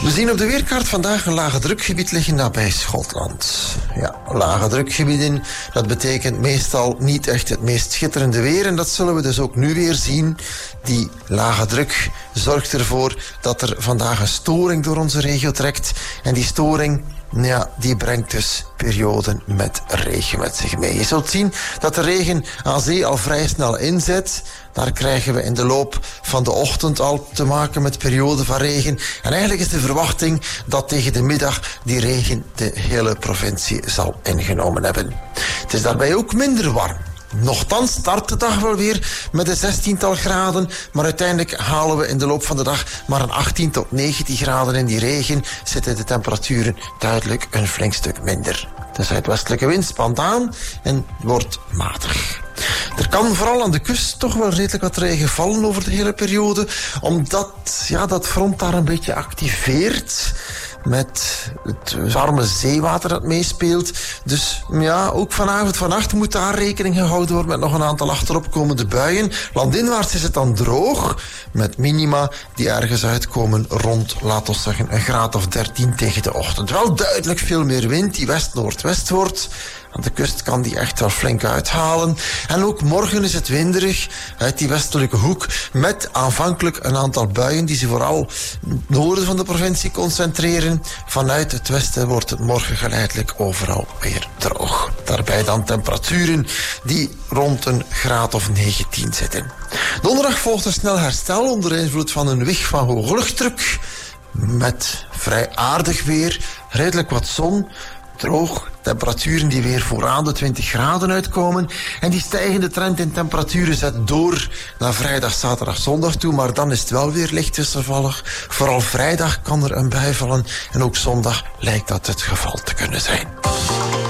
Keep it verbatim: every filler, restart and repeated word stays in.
We zien op de weerkaart vandaag een lage drukgebied liggen nabij Schotland. Ja, lage drukgebieden, dat betekent meestal niet echt het meest schitterende weer. En dat zullen we dus ook nu weer zien. Die lage druk zorgt ervoor dat er vandaag een storing door onze regio trekt. En die storing, ja, die brengt dus perioden met regen met zich mee. Je zult zien dat de regen aan zee al vrij snel inzet. Daar krijgen we in de loop van de ochtend al te maken met perioden van regen. En eigenlijk is de verwachting dat tegen de middag die regen de hele provincie zal ingenomen hebben. Het is daarbij ook minder warm. Nochtans start de dag wel weer met een zestiental graden, maar uiteindelijk halen we in de loop van de dag maar een achttien tot negentien graden. In die regen zitten de temperaturen duidelijk een flink stuk minder. De zuidwestelijke wind spant aan en wordt matig. Er kan vooral aan de kust toch wel redelijk wat regen vallen over de hele periode, omdat ja, dat front daar een beetje activeert met het warme zeewater dat meespeelt. Dus ja, ook vanavond, vannacht moet daar rekening gehouden worden met nog een aantal achteropkomende buien. Landinwaarts is het dan droog, met minima die ergens uitkomen rond, laten we zeggen, een graad of dertien tegen de ochtend. Wel duidelijk veel meer wind die west-noordwest wordt. Aan de kust kan die echt wel flink uithalen. En ook morgen is het winderig uit die westelijke hoek, met aanvankelijk een aantal buien die zich vooral in het noorden van de provincie concentreren. Vanuit het westen wordt het morgen geleidelijk overal weer droog. Daarbij dan temperaturen die rond een graad of negentien zitten. Donderdag volgt een snel herstel onder invloed van een wig van hoge luchtdruk, met vrij aardig weer, redelijk wat zon, droog, temperaturen die weer vooraan de twintig graden uitkomen. En die stijgende trend in temperaturen zet door naar vrijdag, zaterdag, zondag toe. Maar dan is het wel weer licht wisselvallig. Vooral vrijdag kan er een bui vallen. En ook zondag lijkt dat het geval te kunnen zijn.